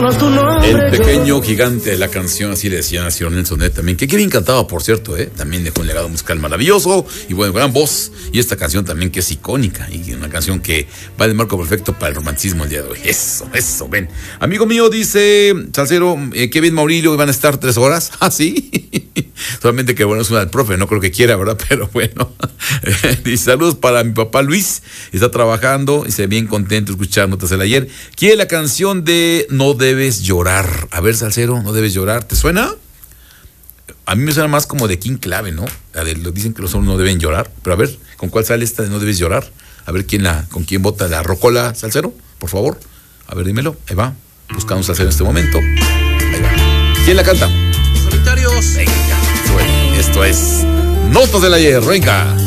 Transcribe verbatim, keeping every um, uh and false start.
El pequeño gigante de la canción, así le decían a Ciro Nelson Net también, que qué bien cantaba, por cierto, ¿eh? También dejó un legado musical maravilloso y bueno, gran voz. Y esta canción también que es icónica y una canción que va de marco perfecto para el romanticismo el día de hoy. Eso, eso, ven. Amigo mío, dice Salcero, eh, Kevin Maurilio, ¿van a estar tres horas? Ah, sí. Solamente que bueno, es una del profe, no creo que quiera, ¿verdad? Pero bueno. Dice, saludos para mi papá Luis, está trabajando y se ve bien contento escuchándote el ayer. Quiere la canción de No Debes Llorar. A ver, Salcero, No Debes Llorar, ¿te suena? A mí me suena más como de King Clave, ¿no? La de, lo dicen que los hombres no deben llorar. Pero a ver, ¿con cuál sale esta de No Debes Llorar? A ver quién la, con quién vota la rocola, Salcero, por favor. A ver, dímelo. Ahí va. Buscando Salcero en este momento. Ahí va. ¿Quién la canta? Solitarios. Venga, suena. Esto es Notas del Ayer. Venga.